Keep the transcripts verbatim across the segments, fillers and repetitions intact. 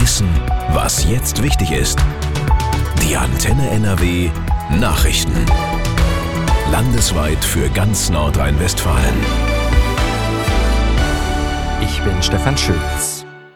Wissen, was jetzt wichtig ist. Die Antenne N R W Nachrichten. Landesweit für ganz Nordrhein-Westfalen. Ich bin Stefan Schulz.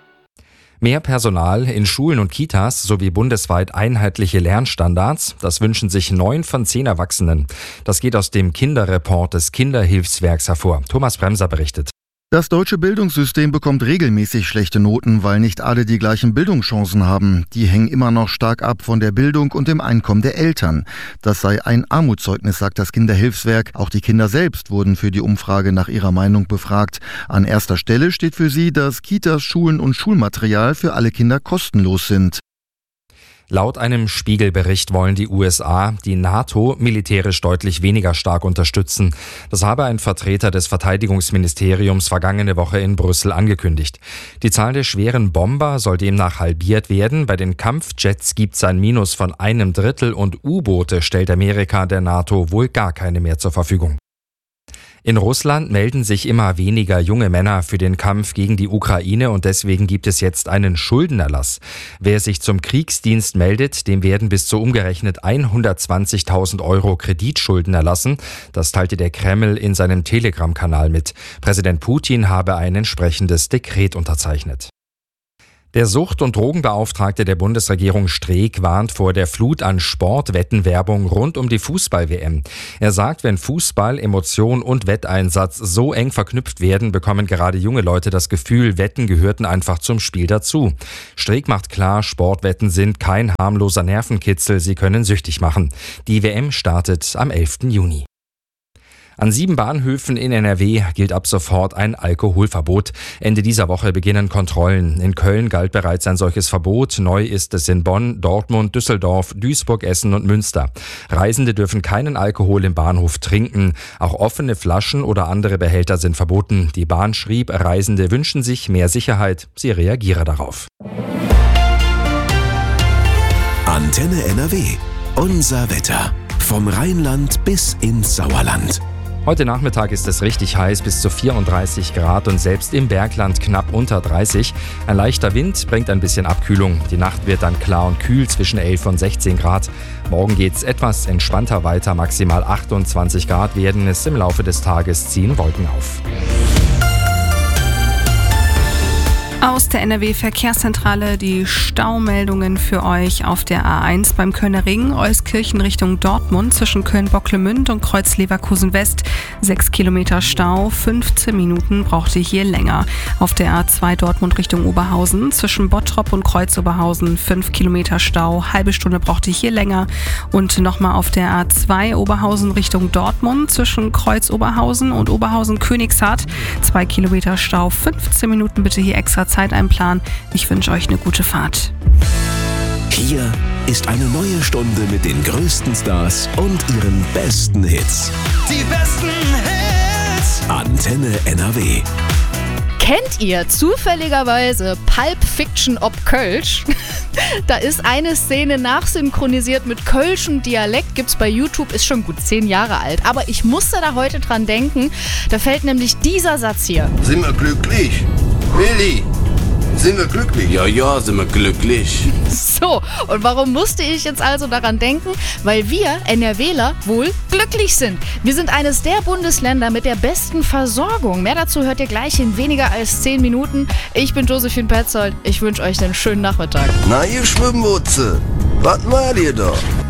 Mehr Personal in Schulen und Kitas sowie bundesweit einheitliche Lernstandards, das wünschen sich neun von zehn Erwachsenen. Das geht aus dem Kinderreport des Kinderhilfswerks hervor. Thomas Bremser berichtet. Das deutsche Bildungssystem bekommt regelmäßig schlechte Noten, weil nicht alle die gleichen Bildungschancen haben. Die hängen immer noch stark ab von der Bildung und dem Einkommen der Eltern. Das sei ein Armutszeugnis, sagt das Kinderhilfswerk. Auch die Kinder selbst wurden für die Umfrage nach ihrer Meinung befragt. An erster Stelle steht für sie, dass Kitas, Schulen und Schulmaterial für alle Kinder kostenlos sind. Laut einem Spiegelbericht wollen die U S A die NATO militärisch deutlich weniger stark unterstützen. Das habe ein Vertreter des Verteidigungsministeriums vergangene Woche in Brüssel angekündigt. Die Zahl der schweren Bomber soll demnach halbiert werden. Bei den Kampfjets gibt es ein Minus von einem Drittel und U-Boote stellt Amerika der NATO wohl gar keine mehr zur Verfügung. In Russland melden sich immer weniger junge Männer für den Kampf gegen die Ukraine und deswegen gibt es jetzt einen Schuldenerlass. Wer sich zum Kriegsdienst meldet, dem werden bis zu umgerechnet hundertzwanzigtausend Euro Kreditschulden erlassen. Das teilte der Kreml in seinem Telegram-Kanal mit. Präsident Putin habe ein entsprechendes Dekret unterzeichnet. Der Sucht- und Drogenbeauftragte der Bundesregierung Streeck warnt vor der Flut an Sportwettenwerbung rund um die Fußball-W M. Er sagt, wenn Fußball, Emotion und Wetteinsatz so eng verknüpft werden, bekommen gerade junge Leute das Gefühl, Wetten gehörten einfach zum Spiel dazu. Streeck macht klar, Sportwetten sind kein harmloser Nervenkitzel, sie können süchtig machen. Die W M startet am elften Juni. An sieben Bahnhöfen in N R W gilt ab sofort ein Alkoholverbot. Ende dieser Woche beginnen Kontrollen. In Köln galt bereits ein solches Verbot. Neu ist es in Bonn, Dortmund, Düsseldorf, Duisburg, Essen und Münster. Reisende dürfen keinen Alkohol im Bahnhof trinken. Auch offene Flaschen oder andere Behälter sind verboten. Die Bahn schrieb, Reisende wünschen sich mehr Sicherheit. Sie reagiere darauf. Antenne N R W. Unser Wetter. Vom Rheinland bis ins Sauerland. Heute Nachmittag ist es richtig heiß, bis zu vierunddreißig Grad und selbst im Bergland knapp unter dreißig. Ein leichter Wind bringt ein bisschen Abkühlung. Die Nacht wird dann klar und kühl zwischen elf und sechzehn Grad. Morgen geht's etwas entspannter weiter, maximal achtundzwanzig Grad werden es. Im Laufe des Tages ziehen Wolken auf. Aus der N R W-Verkehrszentrale die Staumeldungen für euch auf der A eins beim Kölner Ring, Euskirchen Richtung Dortmund zwischen Köln-Bocklemünd und Kreuz-Leverkusen-West. Sechs Kilometer Stau, fünfzehn Minuten braucht ihr hier länger. Auf der A zwei Dortmund Richtung Oberhausen zwischen Bottrop und Kreuz-Oberhausen fünf Kilometer Stau, halbe Stunde braucht ihr hier länger. Und nochmal auf der A zwei Oberhausen Richtung Dortmund zwischen Kreuz-Oberhausen und Oberhausen-Königshardt. Zwei Kilometer Stau, fünfzehn Minuten bitte hier extra Zeit einplanen. Ich wünsche euch eine gute Fahrt. Hier ist eine neue Stunde mit den größten Stars und ihren besten Hits. Die besten Hits. Antenne N R W. Kennt ihr zufälligerweise Pulp Fiction ob Kölsch? Da ist eine Szene nachsynchronisiert mit kölschem Dialekt, gibt's bei YouTube, ist schon gut zehn Jahre alt. Aber ich musste da heute dran denken, da fällt nämlich dieser Satz hier. Sind wir glücklich? Willi, sind wir glücklich? Ja, ja, sind wir glücklich. So, und warum musste ich jetzt also daran denken? Weil wir NRWler wohl glücklich sind. Wir sind eines der Bundesländer mit der besten Versorgung. Mehr dazu hört ihr gleich in weniger als zehn Minuten. Ich bin Josephine Petzold. Ich wünsche euch einen schönen Nachmittag. Na, ihr Schwimmwutze, was macht ihr da?